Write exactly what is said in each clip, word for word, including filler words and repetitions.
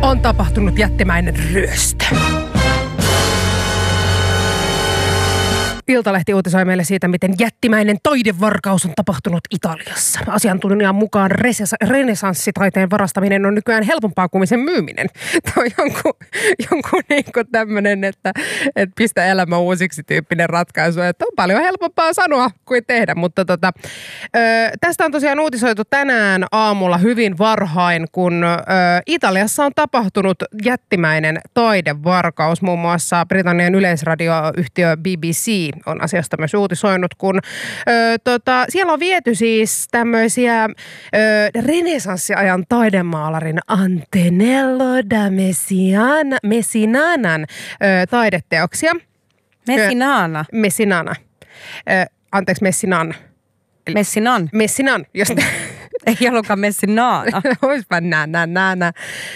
on tapahtunut jättimäinen ryöstö. Iltalehti uutisoi meille siitä, miten jättimäinen taidevarkaus on tapahtunut Italiassa. Asiantuntijan mukaan renesanssitaiteen varastaminen on nykyään helpompaa kuin sen myyminen. Tämä on jonkun, jonkun niin tämmöinen, että, että pistä elämä uusiksi tyyppinen ratkaisu. Että on paljon helpompaa sanoa kuin tehdä. Mutta tota, ö, tästä on tosiaan uutisoitu tänään aamulla hyvin varhain, kun ö, Italiassa on tapahtunut jättimäinen taidevarkaus. Muun muassa Britannian yleisradioyhtiö B B C on asiasta myös uutisoinut, kun ö, tota, siellä on viety siis tämmöisiä ö, renesanssiajan taidemaalarin Antonello da Messiana, Messinanan ö, taideteoksia. Messinana? Ö, Messinana. Ö, anteeksi, Messinan. Messinan? Messinan, jos ei ollutkaan Messinana. Oispa nää, nää, nää, nää.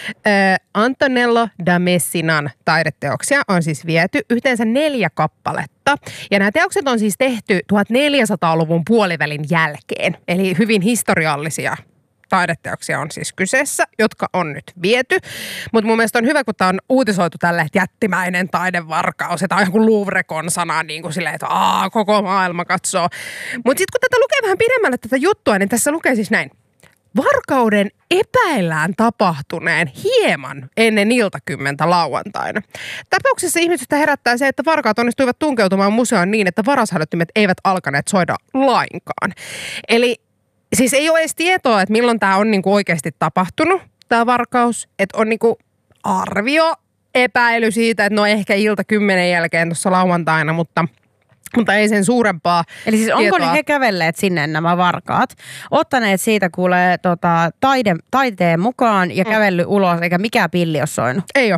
Antonello da Messinan taideteoksia on siis viety yhteensä neljä kappaletta. Ja nämä teokset on siis tehty tuhatneljäsataaluvun puolivälin jälkeen. Eli hyvin historiallisia taideteoksia on siis kyseessä, jotka on nyt viety. Mutta mun mielestä on hyvä, kun tämä on uutisoitu tälle, että jättimäinen taidevarkaus. Että on joku Louvre-konsana niin kuin silleen, että aa, koko maailma katsoo. Mutta sitten kun tätä lukee vähän pidemmälle tätä juttua, niin tässä lukee siis näin. Varkauden epäillään tapahtuneen hieman ennen iltakymmentä lauantaina. Tapauksessa ihmisestä herättää se, että varkaat onnistuivat tunkeutumaan museoon niin, että varashälyttimet eivät alkaneet soida lainkaan. Eli siis ei ole edes tietoa, että milloin tämä on niinku oikeasti tapahtunut, tämä varkaus. Että on niinku arvio, epäily siitä, että no ehkä ilta kymmenen jälkeen tuossa lauantaina, mutta... Mutta ei sen suurempaa Eli siis onko tietoa. he kävelleet sinne nämä varkaat, ottaneet siitä kuulee tota, taide, taiteen mukaan ja mm. kävellyt ulos, eikä mikään pilli ole soinut? Ei ole.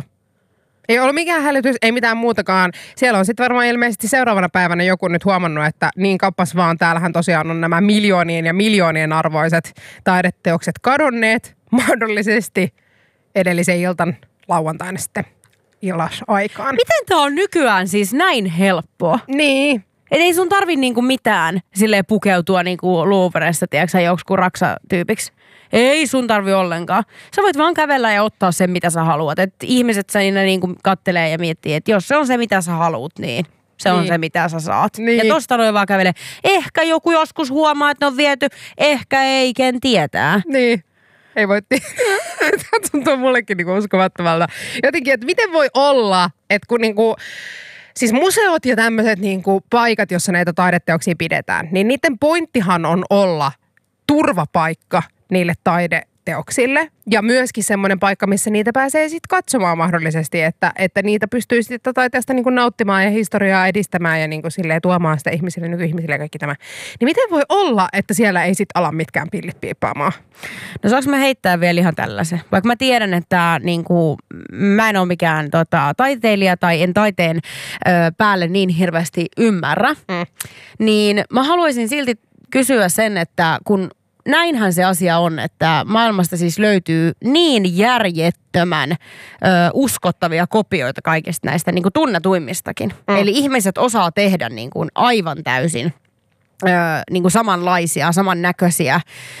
Ei ollut mikään hälytys, ei mitään muutakaan. Siellä on sitten varmaan ilmeisesti seuraavana päivänä joku nyt huomannut, että niin kappas vaan, täällähän tosiaan on nämä miljoonien ja miljoonien arvoiset taideteokset kadonneet mahdollisesti edellisen iltan lauantaina sitten illasaikaan. Miten tää on nykyään siis näin helppoa? Niin. Et ei sun tarvi niinku mitään silleen pukeutua niinku Louvressa, tiedätkö joksikin raksatyypiksi. Ei sun tarvi ollenkaan. Sä voit vaan kävellä ja ottaa sen, mitä sä haluat. Et ihmiset siinä niinku kattelee ja miettii, että jos se on se, mitä sä haluat, niin se on niin. se, mitä sä saat. Niin. Ja tosta noin vaan kävelee. Ehkä joku joskus huomaa, että ne on viety. Ehkä ei, ken tietää. Niin. Ei voi tietää. Tämä tuntuu mullekin niinku uskomattomalta. Jotenkin, että miten voi olla, että kun niinku... Siis museot ja tämmöiset niinku paikat, jossa näitä taideteoksia pidetään, niin niiden pointtihan on olla turvapaikka niille taideteoksille. Ja myöskin semmoinen paikka, missä niitä pääsee sitten katsomaan mahdollisesti, että, että niitä pystyy sitten taiteesta niinku nauttimaan ja historiaa edistämään ja niinku silleen tuomaan sitä ihmisille, nykyihmisille ja kaikki tämä. Niin miten voi olla, että siellä ei sitten ala mitkään pillit piippaamaan? No saanko mä heittää vielä ihan tällaisen? Vaikka mä tiedän, että niinku, mä en ole mikään tota, taiteilija tai en taiteen ö, päälle niin hirveästi ymmärrä, mm. niin mä haluaisin silti kysyä sen, että kun näinhän se asia on, että maailmasta siis löytyy niin järjettömän ö, uskottavia kopioita kaikista näistä niin kuin tunnetuimmistakin. Mm. Eli ihmiset osaa tehdä niin kuin aivan täysin ö, niin kuin samanlaisia, samannäköisiä ö,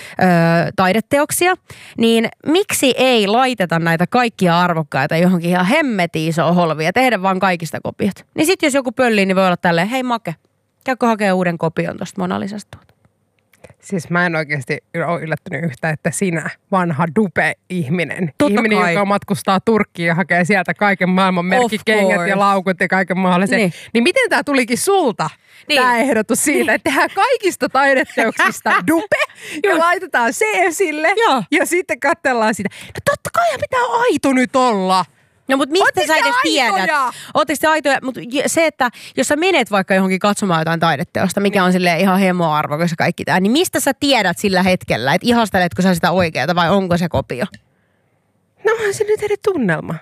taideteoksia. Niin miksi ei laiteta näitä kaikkia arvokkaita johonkin ihan hemmetin isoon holviin ja tehdä vaan kaikista kopiot? Niin sitten jos joku pöllii, niin voi olla tälleen, hei Make, käykö hakea uuden kopion tuosta Mona Lisasta? Siis mä en oikeasti ole yllättynyt yhtä, että sinä, vanha dupe-ihminen, Totta ihminen, kai. joka matkustaa Turkkiin ja hakee sieltä kaiken maailman merkkikengät ja laukut ja kaiken mahdollisen. Niin, niin miten tää tulikin sulta, niin. Tämä ehdotus siitä, että tehdään kaikista taideteoksista dupe ja laitetaan se esille ja, ja sitten katsellaan sitä. No totta kai pitää aito nyt olla. No mutta mistä sä edes tiedät? Ootteko te aitoja? Mutta se, että jos sä menet vaikka johonkin katsomaan jotain taideteosta, mikä on silleen ihan hemoarvokas ja kaikki tää, niin mistä sä tiedät sillä hetkellä, että ihasteletko sä sitä oikeata vai onko se kopio? No onhan se nyt eri tunnelma.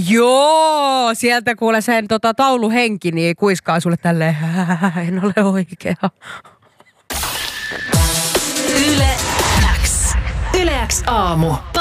Joo, sieltä kuule sen tota, tauluhenki, niin kuiskaa sulle tälleen, en ole oikea. Yle X. Yle X aamu.